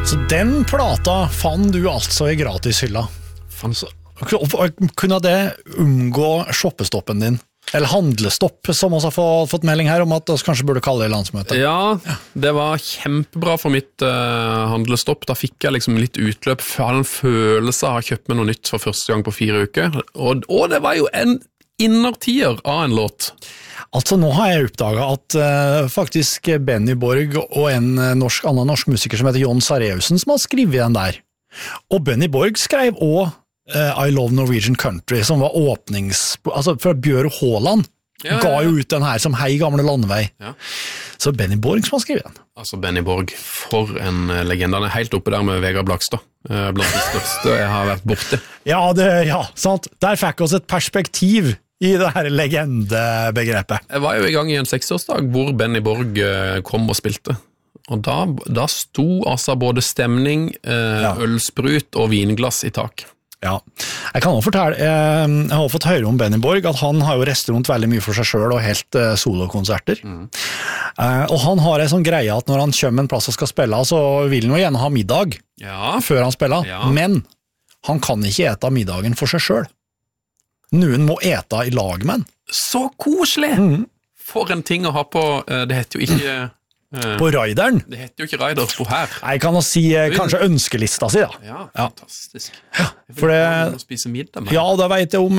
Så den plata fann du altså I gratishylla. Kunne det unngå shoppestoppen din? Eller handlestopp, som også har fått melding her om at vi kanskje burde kalle det landsmøte. Ja, det var kjempebra for mitt handlestopp. Da fikk jeg liksom litt utløp for en følelse av å ha kjøpt meg noe nytt for første gang på 4 uker. Og det var jo en innertier av en låt. Altså nå har jeg oppdaget at faktisk Benny Borg og en annen norsk musiker som heter Jon Sareusen som har skrevet den der. Og Benny Borg skrev også I Love Norwegian Country, som var altså fra Bjørn Håland, ga jo ut den her som Hei gamle landvei. Ja. Så Benny Borg som har skrevet den. Altså Benny Borg, for en legende. Han helt oppe der med Vegard Blakstad, blant de største jeg har vært borte. Ja, sant. Der fikk oss et perspektiv I det her legendebegrepet. Jeg var jo I gang I en 60-årsdag hvor Benny Borg kom og spilte. Og da sto altså både stemning, ølsprut og vinglass I tak. Ja, jeg kan også fortelle, jeg har fått høre om Benny Borg, at han har jo reist rundt veldig mye for seg selv og helt solokonserter. Og han har en sånn greie at når han kommer en plass og skal spille, så vil han jo gjerne ha middag før han spiller, men han kan ikke ete middagen for seg selv. Noen må ete I lag med han. Så koselig! For en ting å ha på, det heter jo ikke... På Raideren? Det heter jo ikke Raider på her. Jeg kan jo si kanskje ønskelista si da. Ja, fantastisk. For det... Å spise middag med. Ja, da vet jeg om